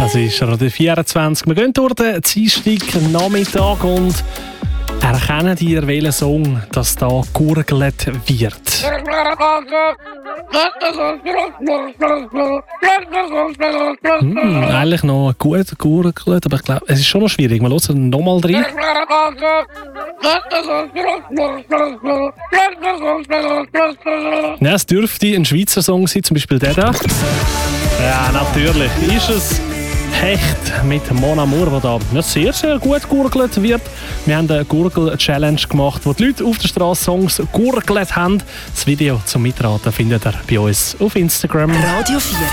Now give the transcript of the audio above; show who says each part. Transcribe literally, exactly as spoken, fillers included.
Speaker 1: Das ist Radio vierundzwanzig. Wir gehen durch den Dienstag Nachmittag und erkennen ihr, welchen Song das da gurgelt wird. Hm, eigentlich noch gut gurgelt, aber ich glaube, es ist schon noch schwierig. Wir hören nochmal rein. Ja, es dürfte ein Schweizer Song sein, zum Beispiel der da. Ja, natürlich ist es Hecht mit Mon Amour, der da nicht sehr, sehr gut gurgelt wird. Wir haben eine Gurgel-Challenge gemacht, wo die Leute auf der Straße Songs gurgelt haben. Das Video zum Mitraten findet ihr bei uns auf Instagram.
Speaker 2: Radio vier